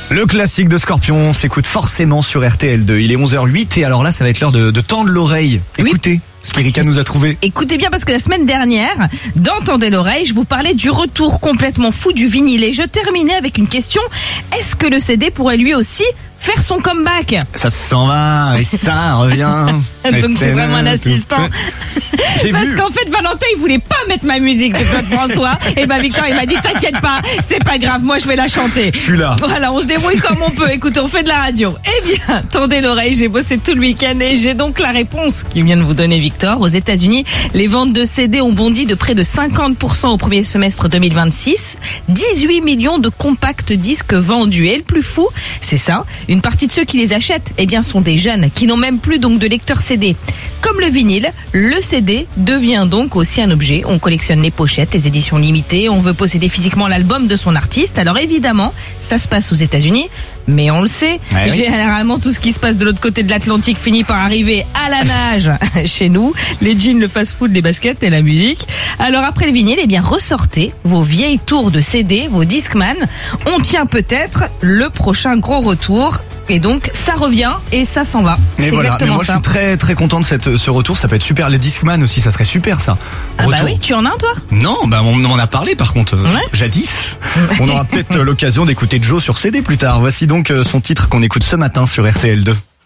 Le classique de Scorpion s'écoute forcément sur RTL2. Il est 11h08 et alors là, ça va être l'heure de tendre l'oreille. Écoutez ce qu'Erika nous a trouvé. Écoutez bien parce que la semaine dernière, dans Tendez l'oreille, je vous parlais du retour complètement fou du vinyle. Et je terminais avec une question. Est-ce que le CD pourrait lui aussi faire son comeback? Ça s'en va et ça revient. Donc j'ai vraiment un assistant. Parce vu. qu'en fait, Valentin, il voulait pas mettre ma musique de Claude François. Et ben Victor, il m'a dit, t'inquiète pas, c'est pas grave, moi je vais la chanter. Je suis là. Voilà, on se débrouille comme on peut. Écoutez, on fait de la radio. Eh bien, tendez l'oreille, j'ai bossé tout le week-end et j'ai donc la réponse qu'il vient de vous donner Victor. Aux États-Unis, les ventes de CD ont bondi de près de 50% au premier semestre 2026. 18 millions de compacts disques vendus. Et le plus fou, c'est ça, une partie de ceux qui les achètent, eh bien, sont des jeunes qui n'ont même plus donc de lecteur CD. Comme le vinyle, le CD devient donc aussi un objet. On collectionne les pochettes, les éditions limitées, on veut posséder physiquement l'album de son artiste. Alors évidemment, ça se passe aux États-Unis, mais on le sait, généralement tout ce qui se passe de l'autre côté de l'Atlantique finit par arriver à la nage chez nous. Les jeans, le fast-food, les baskets et la musique. Alors après le vinyle, eh bien ressortez vos vieilles tours de CD, vos Discman. On tient peut-être le prochain gros retour. Et donc, ça revient et ça s'en va. Et voilà, mais moi je suis très très content de ce retour, ça peut être super. Les Discman aussi, ça serait super ça. Ah bah oui, tu en as un toi? Non, bah on en a parlé par contre, jadis. On aura peut-être l'occasion d'écouter Joe sur CD plus tard. Voici donc son titre qu'on écoute ce matin sur RTL2.